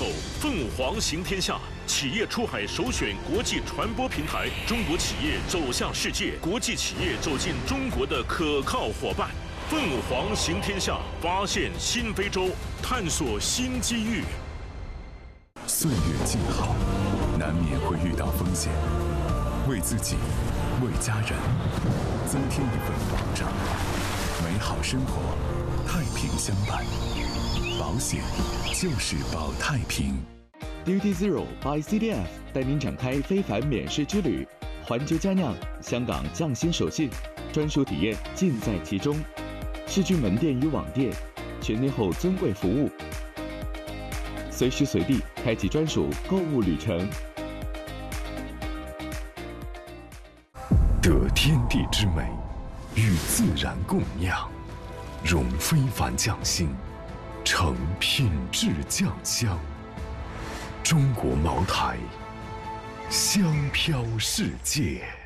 口，凤凰行天下，企业出海首选国际传播平台，中国企业走向世界，国际企业走进中国的可靠伙伴。凤凰行天下，发现新非洲，探索新机遇。 岁月静好，难免会遇到风险，为自己，为家人，增添一份保障。美好生活，太平相伴。保险就是保太平。 Duty Zero by CDF 带您展开非凡免税之旅，环球佳酿，香港匠心手信，专属体验尽在其中。世居门店与网店，全天候尊贵服务，随时随地开启专属购物旅程。 得天地之美，与自然共酿，融非凡匠心，成品质酱香。中国茅台，香飘世界。